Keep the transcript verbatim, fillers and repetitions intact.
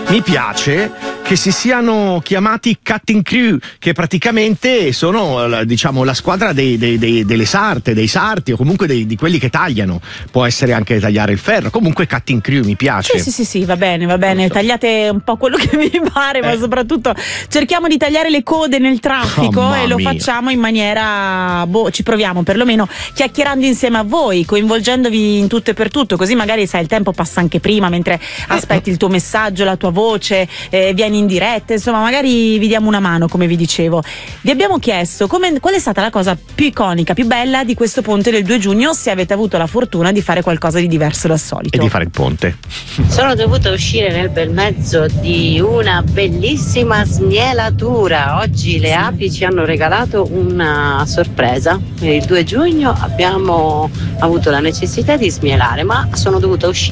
mi piace che si siano chiamati Cutting Crew, che praticamente sono, diciamo, la squadra dei, dei, dei, delle sarte, dei sarti, o comunque dei, di quelli che tagliano. Può essere anche tagliare il ferro. Comunque Cutting Crew mi piace. Sì, sì, sì, sì, va bene, va bene. Tagliate un po' quello che vi pare, eh. ma soprattutto cerchiamo di tagliare le code nel traffico oh, e lo mia. facciamo in maniera, boh, ci proviamo perlomeno chiacchierando insieme a voi, coinvolgendovi in tutto e per tutto, così magari sai il tempo passa anche prima mentre aspetti il tuo messaggio, la tua voce, eh, vieni in diretta, insomma magari vi diamo una mano, come vi dicevo. Vi abbiamo chiesto come, qual è stata la cosa più iconica, più bella di questo ponte del due giugno, se avete avuto la fortuna di fare qualcosa di diverso dal solito. E di fare il ponte. Sono dovuta uscire nel bel mezzo di una bellissima smielatura. Oggi le api ci hanno regalato una sorpresa. Per il due giugno abbiamo avuto la necessità di smielare, ma sono dovuta uscire